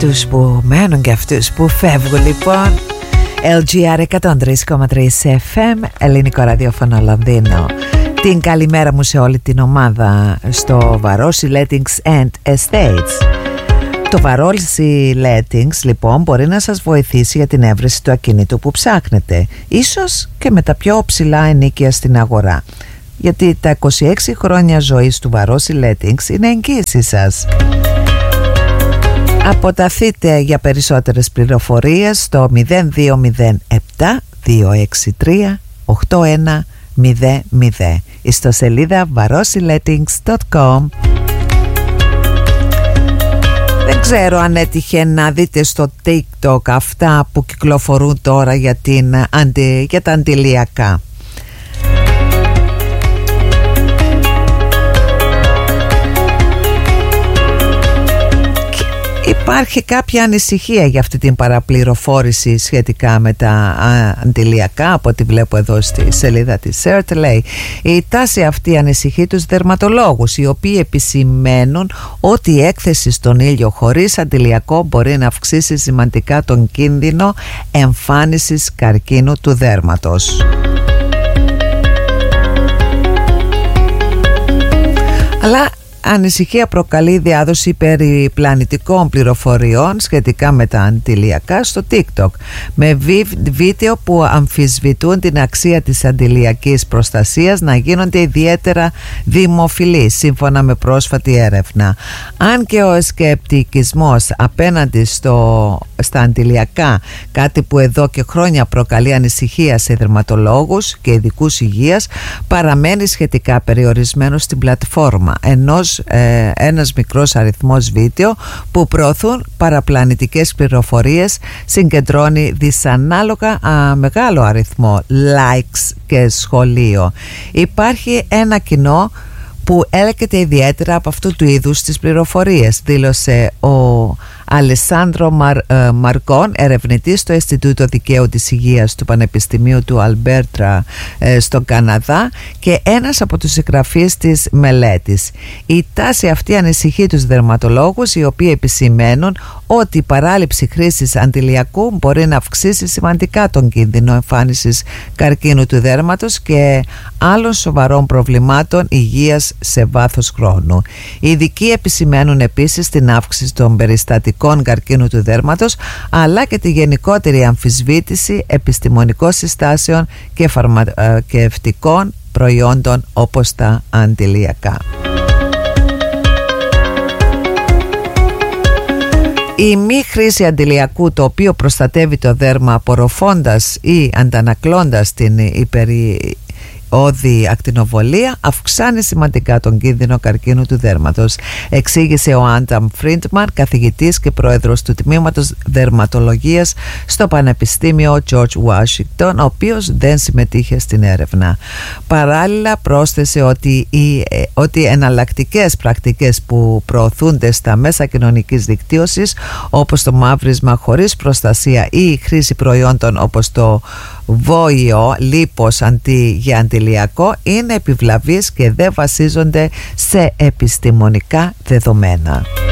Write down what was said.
αυτούς που μένουν και αυτούς που φεύγουν λοιπόν. LGR 103,3 FM, ελληνικό ραδιόφωνο Λονδίνο. Την καλημέρα μου σε όλη την ομάδα στο Varosi Lettings and Estates. Το Varosi Lettings λοιπόν μπορεί να σας βοηθήσει για την έβρεση του ακινήτου που ψάχνετε, ίσως και με τα πιο ψηλά ενοίκια στην αγορά, γιατί τα 26 χρόνια ζωής του Varosi Lettings είναι εγγύηση σας. Αποταθείτε για περισσότερες πληροφορίες στο 0207 263 8100, στο σελίδα varosilettings.com. Δεν ξέρω αν έτυχε να δείτε στο TikTok αυτά που κυκλοφορούν τώρα για τα αντιλιακά. Υπάρχει κάποια ανησυχία για αυτή την παραπληροφόρηση σχετικά με τα αντιλιακά. Από ό,τι βλέπω εδώ στη σελίδα της CERT, λέει η τάση αυτή ανησυχεί τους δερματολόγους, οι οποίοι επισημαίνουν ότι η έκθεση στον ήλιο χωρίς αντιλιακό μπορεί να αυξήσει σημαντικά τον κίνδυνο εμφάνισης καρκίνου του δέρματος. Αλλά ανησυχία προκαλεί η διάδοση περιπλανητικών πληροφοριών σχετικά με τα αντιλιακά στο TikTok, με βίντεο που αμφισβητούν την αξία της αντιλιακής προστασίας να γίνονται ιδιαίτερα δημοφιλείς, σύμφωνα με πρόσφατη έρευνα. Αν και ο σκεπτικισμός απέναντι στα αντιλιακά, κάτι που εδώ και χρόνια προκαλεί ανησυχία σε δερματολόγους και ειδικούς υγείας, παραμένει σχετικά περιορισμένο στην πλατφόρμα, ένας μικρός αριθμός βίντεο που προωθούν παραπλανητικές πληροφορίες συγκεντρώνει δυσανάλογα μεγάλο αριθμό likes και σχολείο. Υπάρχει ένα κοινό που έλκεται ιδιαίτερα από αυτού του είδους τις πληροφορίες, δήλωσε ο Αλεσάνδρο Μαρκόν, ερευνητής στο Ινστιτούτο Δικαίου της Υγείας του Πανεπιστημίου του Αλμπέρτα στον Καναδά και ένας από τους συγγραφείς της μελέτης. Η τάση αυτή ανησυχεί τους δερματολόγους, οι οποίοι επισημαίνουν ότι η παράληψη χρήσης αντιλιακού μπορεί να αυξήσει σημαντικά τον κίνδυνο εμφάνισης καρκίνου του δέρματος και άλλων σοβαρών προβλημάτων υγείας σε βάθος χρόνου. Οι ειδικοί επισημαίνουν επίσης την αύξηση των περιστατικών καρκίνου του δέρματος, αλλά και τη γενικότερη αμφισβήτηση επιστημονικών συστάσεων και φαρμακευτικών προϊόντων όπως τα αντιλιακά. Η μη χρήση αντιλιακού, το οποίο προστατεύει το δέρμα απορροφώντας ή αντανακλώντας την υπεριώδη ακτινοβολία, αυξάνει σημαντικά τον κίνδυνο καρκίνου του δέρματος, εξήγησε ο Άνταμ Φρίντμαν, καθηγητής και πρόεδρος του Τμήματος Δερματολογίας στο Πανεπιστήμιο George Washington, ο οποίος δεν συμμετείχε στην έρευνα. Παράλληλα πρόσθεσε ότι εναλλακτικές πρακτικές που προωθούνται στα μέσα κοινωνικής δικτύωσης, όπως το μαύρισμα χωρίς προστασία ή η χρήση προϊόντων όπως το βόηο λίπος για αντιλιακό, είναι επιβλαβείς και δεν βασίζονται σε επιστημονικά δεδομένα.